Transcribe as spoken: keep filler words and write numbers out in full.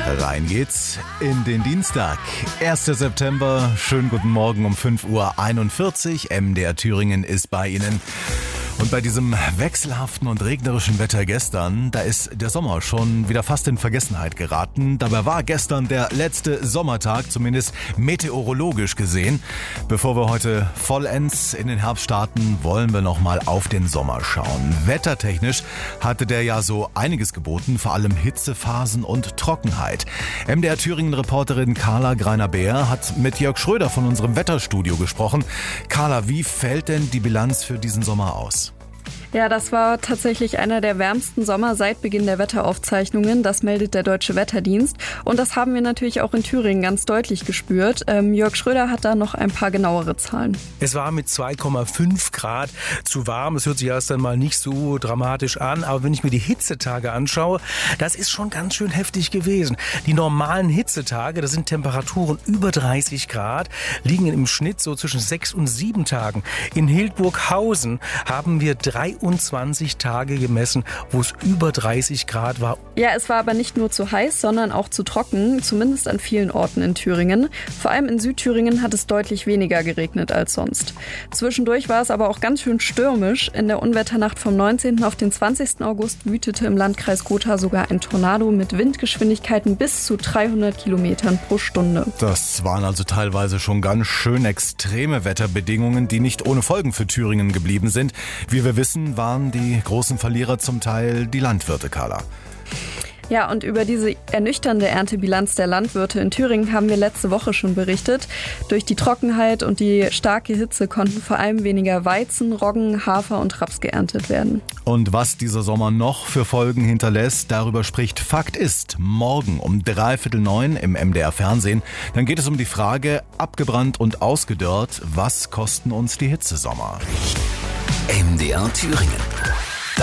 Rein geht's in den Dienstag, erster September. Schönen guten Morgen um fünf Uhr einundvierzig. M D R Thüringen ist bei Ihnen. Und bei diesem wechselhaften und regnerischen Wetter gestern, da ist der Sommer schon wieder fast in Vergessenheit geraten. Dabei war gestern der letzte Sommertag, zumindest meteorologisch gesehen. Bevor wir heute vollends in den Herbst starten, wollen wir nochmal auf den Sommer schauen. Wettertechnisch hatte der ja so einiges geboten, vor allem Hitzephasen und Trockenheit. M D R Thüringen-Reporterin Carla Greiner-Beer hat mit Jörg Schröder von unserem Wetterstudio gesprochen. Carla, wie fällt denn die Bilanz für diesen Sommer aus? Ja, das war tatsächlich einer der wärmsten Sommer seit Beginn der Wetteraufzeichnungen. Das meldet der Deutsche Wetterdienst. Und das haben wir natürlich auch in Thüringen ganz deutlich gespürt. Ähm, Jörg Schröder hat da noch ein paar genauere Zahlen. Es war mit zwei Komma fünf Grad zu warm. Es hört sich erst einmal nicht so dramatisch an. Aber wenn ich mir die Hitzetage anschaue, das ist schon ganz schön heftig gewesen. Die normalen Hitzetage, das sind Temperaturen über dreißig Grad, liegen im Schnitt so zwischen sechs und sieben Tagen. In Hildburghausen haben wir dreiundzwanzig Tage gemessen, wo es über dreißig Grad war. Ja, es war aber nicht nur zu heiß, sondern auch zu trocken, zumindest an vielen Orten in Thüringen. Vor allem in Südthüringen hat es deutlich weniger geregnet als sonst. Zwischendurch war es aber auch ganz schön stürmisch. In der Unwetternacht vom neunzehnten auf den zwanzigsten August wütete im Landkreis Gotha sogar ein Tornado mit Windgeschwindigkeiten bis zu dreihundert Kilometern pro Stunde. Das waren also teilweise schon ganz schön extreme Wetterbedingungen, die nicht ohne Folgen für Thüringen geblieben sind. Wie wir wissen, waren die großen Verlierer zum Teil die Landwirte, Carla. Ja, und über diese ernüchternde Erntebilanz der Landwirte in Thüringen haben wir letzte Woche schon berichtet. Durch die Trockenheit und die starke Hitze konnten vor allem weniger Weizen, Roggen, Hafer und Raps geerntet werden. Und was dieser Sommer noch für Folgen hinterlässt, darüber spricht Fakt ist morgen um dreiviertel neun im M D R Fernsehen. Dann geht es um die Frage, abgebrannt und ausgedörrt, was kosten uns die Hitzesommer? M D R Thüringen.